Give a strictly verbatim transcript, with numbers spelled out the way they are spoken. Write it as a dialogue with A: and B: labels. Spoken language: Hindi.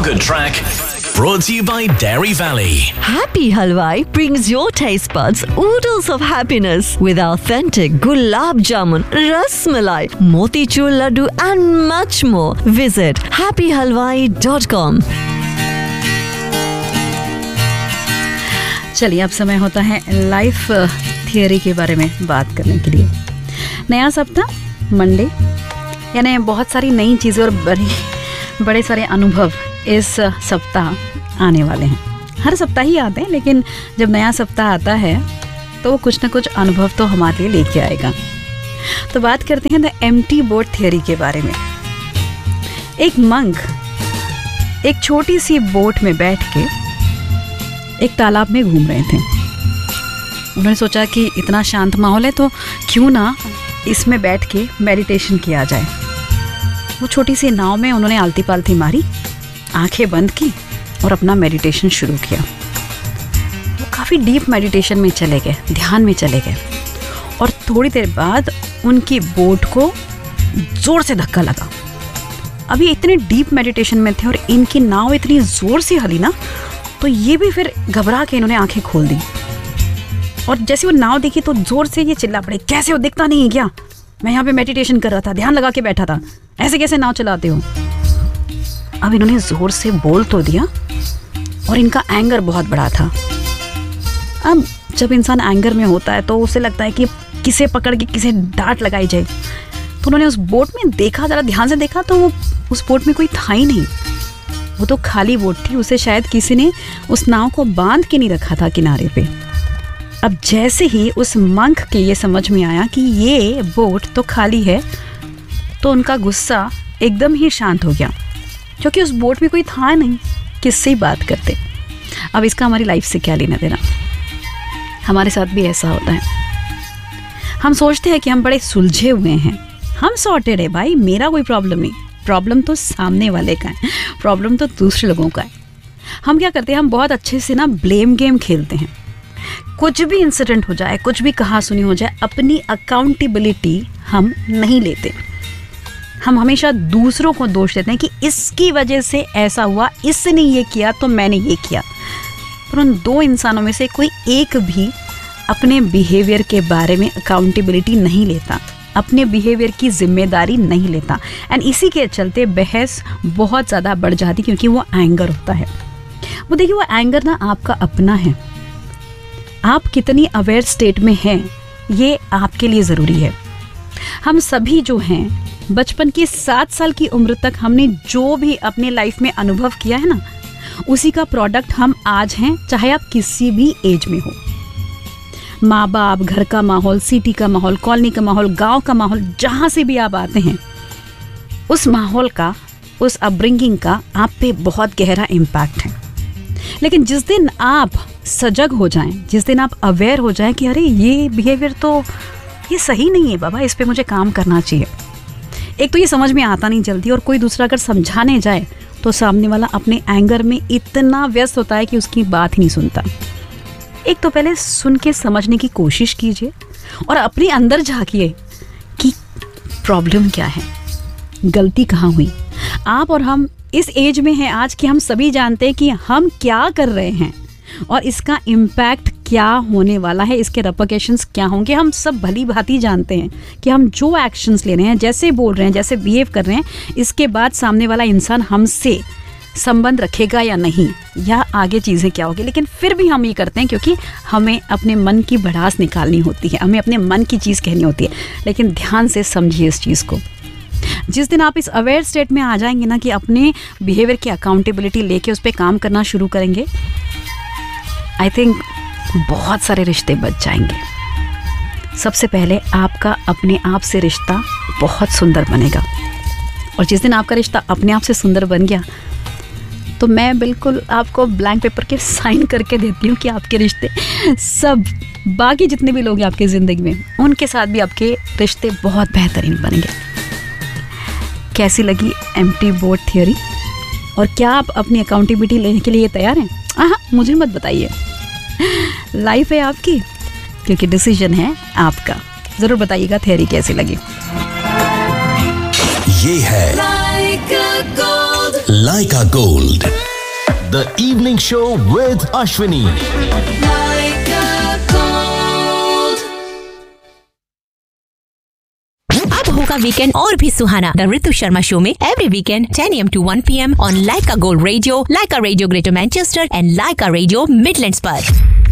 A: good track. Brought to you by Dairy Valley.
B: Happy Halwai brings your taste buds oodles of happiness with authentic gulab jamun, ras malai, motichur laddu and much more. Visit happy halwai dot com.
C: चलिए अब समय होता है लाइफ थियोरी के बारे में बात करने के लिए। नया सप्ताह मंडे, यानी बहुत सारी नई चीज़ें और बड़ी बड़े सारे अनुभव इस सप्ताह आने वाले हैं। हर सप्ताह ही आते हैं, लेकिन जब नया सप्ताह आता है तो वो कुछ ना कुछ अनुभव तो हमारे लिए लेके आएगा। तो बात करते हैं द एम्प्टी बोट थ्योरी के बारे में। एक मंक एक छोटी सी बोट में बैठ के एक तालाब में घूम रहे थे। उन्होंने सोचा कि इतना शांत माहौल है तो क्यों ना इसमें बैठ के मेडिटेशन किया जाए। वो छोटी सी नाव में उन्होंने आलती पालती मारी, आंखें बंद की और अपना मेडिटेशन शुरू किया। वो काफ़ी डीप मेडिटेशन में चले गए, ध्यान में चले गए और थोड़ी देर बाद उनकी बोट को ज़ोर से धक्का लगा। अभी इतने डीप मेडिटेशन में थे और इनकी नाव इतनी ज़ोर से हली ना, तो ये भी फिर घबरा के इन्होंने आंखें खोल दी। और जैसे वो नाव देखी तो ज़ोर से ये चिल्ला पड़े, कैसे हो, दिखता नहीं है क्या? मैं यहाँ पे मेडिटेशन कर रहा था, ध्यान लगा के बैठा था, ऐसे कैसे नाव चलाते हो? अब इन्होंने जोर से बोल तो दिया और इनका एंगर बहुत बड़ा था। अब जब इंसान एंगर में होता है तो उसे लगता है कि किसे पकड़ के किसे डांट लगाई जाए। तो उन्होंने उस बोट में देखा, ज़रा ध्यान से देखा, तो वो उस बोट में कोई था ही नहीं। वो तो खाली बोट थी, उसे शायद किसी ने उस नाव को बांध के नहीं रखा था किनारे पे। अब जैसे ही उस मंक के ये समझ में आया कि ये बोट तो खाली है, तो उनका गुस्सा एकदम ही शांत हो गया, क्योंकि उस बोट में कोई था नहीं, किससे ही बात करते। अब इसका हमारी लाइफ से क्या लेना देना? हमारे साथ भी ऐसा होता है। हम सोचते हैं कि हम बड़े सुलझे हुए हैं, हम सॉर्टेड है भाई, मेरा कोई प्रॉब्लम नहीं। प्रॉब्लम तो सामने वाले का है, प्रॉब्लम तो दूसरे लोगों का है। हम क्या करते हैं, हम बहुत अच्छे से ना ब्लेम गेम खेलते हैं। कुछ भी इंसिडेंट हो जाए, कुछ भी कहा सुनी हो जाए, अपनी अकाउंटेबिलिटी हम नहीं लेते। हम हमेशा दूसरों को दोष देते हैं कि इसकी वजह से ऐसा हुआ, इसने ये किया तो मैंने ये किया। पर उन दो इंसानों में से कोई एक भी अपने बिहेवियर के बारे में अकाउंटेबिलिटी नहीं लेता, अपने बिहेवियर की जिम्मेदारी नहीं लेता। एंड इसी के चलते बहस बहुत ज़्यादा बढ़ जाती, क्योंकि वो एंगर होता है। वो देखिए, वो एंगर ना आपका अपना है। आप कितनी अवेयर स्टेट में हैं, ये आपके लिए ज़रूरी है। हम सभी जो हैं, बचपन की सात साल की उम्र तक हमने जो भी अपने लाइफ में अनुभव किया है ना, उसी का प्रोडक्ट हम आज हैं, चाहे आप किसी भी एज में हो। माँ बाप, घर का माहौल, सिटी का माहौल, कॉलोनी का माहौल, गांव का माहौल, जहाँ से भी आप आते हैं, उस माहौल का, उस अपब्रिंगिंग का आप पे बहुत गहरा इम्पैक्ट है। लेकिन जिस दिन आप सजग हो जाएं, जिस दिन आप अवेयर हो जाएं कि अरे ये बिहेवियर तो ये सही नहीं है बाबा, इस पे मुझे काम करना चाहिए। एक तो ये समझ में आता नहीं जल्दी, और कोई दूसरा अगर समझाने जाए तो सामने वाला अपने एंगर में इतना व्यस्त होता है कि उसकी बात ही नहीं सुनता। एक तो पहले सुन के समझने की कोशिश कीजिए और अपने अंदर झांकिए कि प्रॉब्लम क्या है, गलती कहाँ हुई। आप और हम इस एज में हैं आज कि हम सभी जानते हैं कि हम क्या कर रहे हैं और इसका इम्पैक्ट क्या होने वाला है, इसके रेपरकशंस क्या होंगे। हम सब भली भांति जानते हैं कि हम जो एक्शंस ले रहे हैं, जैसे बोल रहे हैं, जैसे बिहेव कर रहे हैं, इसके बाद सामने वाला इंसान हमसे संबंध रखेगा या नहीं, या आगे चीज़ें क्या होगी। लेकिन फिर भी हम ये करते हैं क्योंकि हमें अपने मन की भड़ास निकालनी होती है, हमें अपने मन की चीज़ कहनी होती है। लेकिन ध्यान से समझिए इस चीज़ को। जिस दिन आप इस अवेयर स्टेट में आ जाएंगे ना कि अपने बिहेवियर की अकाउंटेबिलिटी लेके उस पर काम करना शुरू करेंगे, आई थिंक बहुत सारे रिश्ते बच जाएंगे। सबसे पहले आपका अपने आप से रिश्ता बहुत सुंदर बनेगा, और जिस दिन आपका रिश्ता अपने आप से सुंदर बन गया तो मैं बिल्कुल आपको ब्लैंक पेपर के साइन करके देती हूँ कि आपके रिश्ते सब, बाकी जितने भी लोग हैं आपकी ज़िंदगी में, उनके साथ भी आपके रिश्ते बहुत बेहतरीन बनेंगे। कैसी लगी एम्प्टी बोट थियोरी, और क्या आप अपनी अकाउंटेबिलिटी लेने के लिए तैयार हैं? हाँ, मुझे मत बताइए, लाइफ है आपकी, क्योंकि डिसीजन है आपका। ज़रूर बताइएगा थियोरी कैसी लगी।
A: ये है like Laika Gold, the evening show with Ashwini.
D: अब होगा वीकेंड और भी सुहाना द ऋतु शर्मा शो में every weekend ten A M to one P M on Lyca gold radio, Lyca radio greater Manchester and Lyca radio Midlands पर।